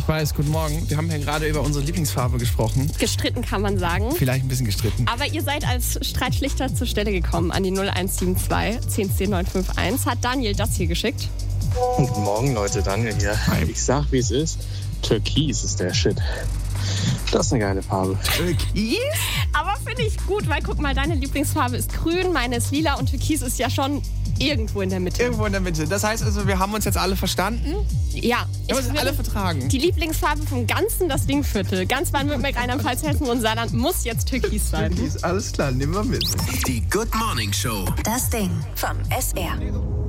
Ich weiß, guten Morgen. Wir haben ja gerade über unsere Lieblingsfarbe gesprochen. Gestritten kann man sagen. Vielleicht ein bisschen gestritten. Aber ihr seid als Streitschlichter zur Stelle gekommen an die 0172 1010 951. Hat Daniel das hier geschickt? Guten Morgen, Leute. Daniel hier. Hi. Ich sag, wie es ist. Türkis ist der Shit. Das ist eine geile Farbe. Türkis? Aber finde ich gut, weil guck mal, deine Lieblingsfarbe ist grün, meine ist lila und Türkis ist ja schon irgendwo in der Mitte. Irgendwo in der Mitte. Das heißt also, wir haben uns jetzt alle verstanden? Ja. Wir haben uns alle vertragen. Die Lieblingsfarbe vom ganzen das Dingviertel, ganz Baden-Württemberg, Rheinland-Pfalz, Hessen und Saarland muss jetzt Türkis sein. Türkis, alles klar, nehmen wir mit. Die Good Morning Show. Das Ding vom SR.